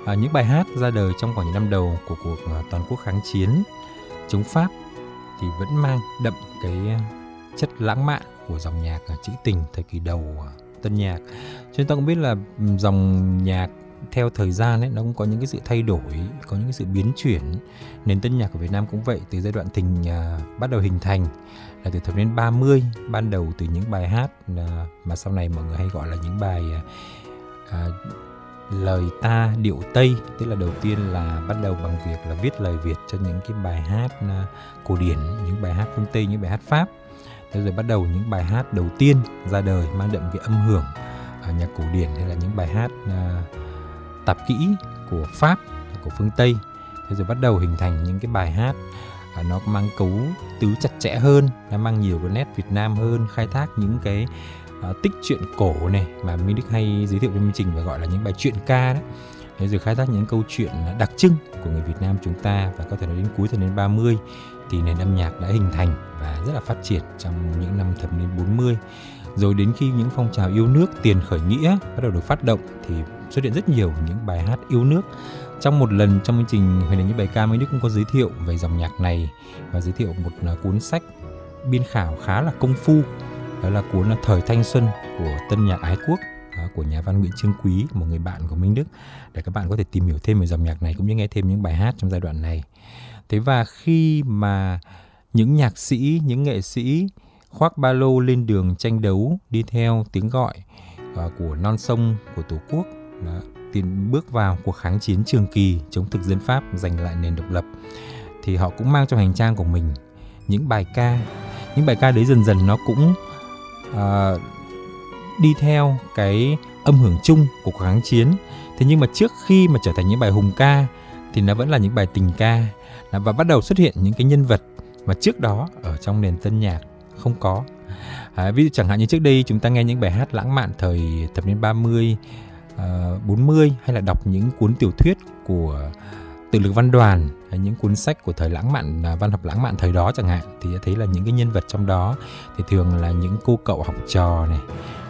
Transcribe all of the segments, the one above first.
Những bài hát ra đời trong khoảng những năm đầu của cuộc toàn quốc kháng chiến chống Pháp thì vẫn mang đậm cái chất lãng mạn của dòng nhạc trữ tình thời kỳ đầu tân nhạc. Cho nên ta cũng biết là dòng nhạc theo thời gian ấy, nó cũng có những cái sự thay đổi, có những cái sự biến chuyển. Nền tân nhạc của Việt Nam cũng vậy, từ giai đoạn bắt đầu hình thành là từ thập niên 30, ban đầu từ những bài hát mà sau này mọi người hay gọi là những bài lời ta điệu Tây, tức là đầu tiên là bắt đầu bằng việc là viết lời Việt cho những cái bài hát cổ điển, những bài hát phương Tây, những bài hát Pháp. Thế rồi bắt đầu những bài hát đầu tiên ra đời mang đậm cái âm hưởng nhạc cổ điển, hay là những bài hát tạp kỹ của Pháp, của phương Tây. Thế rồi bắt đầu hình thành những cái bài hát nó mang cấu tứ chặt chẽ hơn, nó mang nhiều cái nét Việt Nam hơn, khai thác những cái tích truyện cổ này mà Minh Đức hay giới thiệu trong chương trình và gọi là những bài truyện ca đấy. Thế rồi khai thác những câu chuyện đặc trưng của người Việt Nam chúng ta, và có thể nói đến cuối thập niên 30 thì nền âm nhạc đã hình thành và rất là phát triển trong những năm thập niên 40. Rồi đến khi những phong trào yêu nước, tiền khởi nghĩa bắt đầu được phát động thì xuất hiện rất nhiều những bài hát yêu nước. Trong một lần trong chương trình Huỳnh Đánh Những Bài Ca, Minh Đức cũng có giới thiệu về dòng nhạc này và giới thiệu một cuốn sách biên khảo khá là công phu, đó là cuốn Thời Thanh Xuân của Tân Nhạc Ái Quốc của nhà văn Nguyễn Chương Quý, một người bạn của Minh Đức, để các bạn có thể tìm hiểu thêm về dòng nhạc này cũng như nghe thêm những bài hát trong giai đoạn này. Thế và khi mà những nhạc sĩ, những nghệ sĩ khoác ba lô lên đường tranh đấu đi theo tiếng gọi của non sông, của Tổ quốc, tiến bước vào cuộc kháng chiến trường kỳ chống thực dân Pháp giành lại nền độc lập, thì họ cũng mang trong hành trang của mình những bài ca. Những bài ca đấy dần dần nó cũng đi theo cái âm hưởng chung của cuộc kháng chiến. Thế nhưng mà trước khi mà trở thành những bài hùng ca thì nó vẫn là những bài tình ca, và bắt đầu xuất hiện những cái nhân vật mà trước đó ở trong nền tân nhạc không có. Ví dụ chẳng hạn như trước đây chúng ta nghe những bài hát lãng mạn thời thập niên 30, 40, hay là đọc những cuốn tiểu thuyết của Tự Lực Văn Đoàn, hay những cuốn sách của thời lãng mạn, văn học lãng mạn thời đó chẳng hạn, thì thấy là những cái nhân vật trong đó thì thường là những cô cậu học trò này,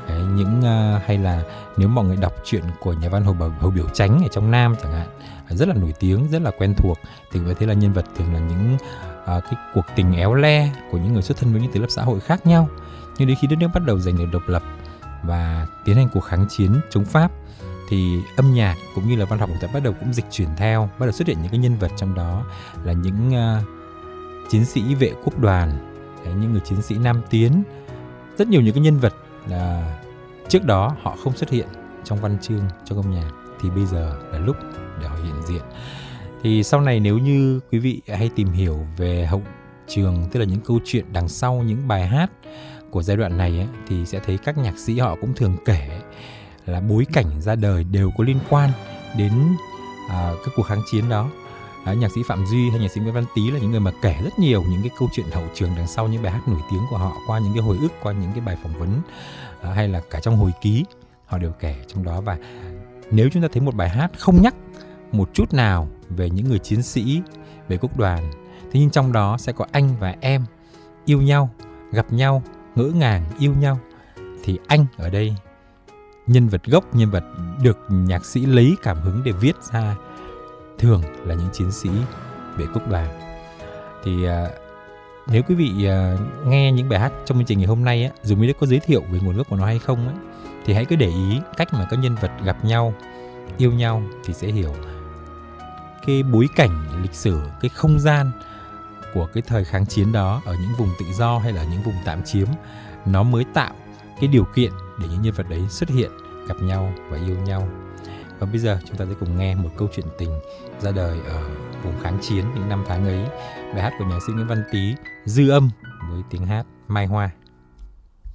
hay là nếu mọi người đọc truyện của nhà văn Hồ Biểu Chánh ở trong Nam chẳng hạn, rất là nổi tiếng, rất là quen thuộc, thì mới thấy là nhân vật thường là những cái cuộc tình éo le của những người xuất thân với những tầng lớp xã hội khác nhau. Nhưng đến khi đất nước bắt đầu giành được độc lập và tiến hành cuộc kháng chiến chống Pháp thì âm nhạc cũng như là văn học của ta bắt đầu cũng dịch chuyển theo, bắt đầu xuất hiện những cái nhân vật trong đó là những chiến sĩ vệ quốc đoàn, những người chiến sĩ Nam Tiến, rất nhiều những cái nhân vật là trước đó họ không xuất hiện trong văn chương, trong âm nhạc, thì bây giờ là lúc để họ hiện diện. Thì sau này nếu như quý vị hay tìm hiểu về hậu trường, tức là những câu chuyện đằng sau những bài hát của giai đoạn này ấy, thì sẽ thấy các nhạc sĩ họ cũng thường kể là bối cảnh ra đời đều có liên quan đến cái cuộc kháng chiến đó. Nhạc sĩ Phạm Duy hay nhạc sĩ Nguyễn Văn Tý là những người mà kể rất nhiều những cái câu chuyện hậu trường đằng sau những bài hát nổi tiếng của họ qua những cái hồi ức, qua những cái bài phỏng vấn, hay là cả trong hồi ký họ đều kể trong đó. Và nếu chúng ta thấy một bài hát không nhắc một chút nào về những người chiến sĩ về quốc đoàn, thế nhưng trong đó sẽ có anh và em yêu nhau, gặp nhau, ngỡ ngàng yêu nhau, thì anh ở đây, nhân vật gốc, nhân vật được nhạc sĩ lấy cảm hứng để viết ra, thường là những chiến sĩ vệ quốc đoàn. Thì nếu quý vị nghe những bài hát trong chương trình ngày hôm nay á, dù Minh Đức có giới thiệu về nguồn gốc của nó hay không á, thì hãy cứ để ý cách mà các nhân vật gặp nhau, yêu nhau thì sẽ hiểu cái bối cảnh lịch sử, cái không gian của cái thời kháng chiến đó ở những vùng tự do hay là những vùng tạm chiếm, nó mới tạo cái điều kiện để những nhân vật đấy xuất hiện, gặp nhau và yêu nhau. Và bây giờ chúng ta sẽ cùng nghe một câu chuyện tình ra đời ở vùng kháng chiến những năm tháng ấy, bài hát của nhạc sĩ Nguyễn Văn Tý, Dư Âm với tiếng hát Mai Hoa.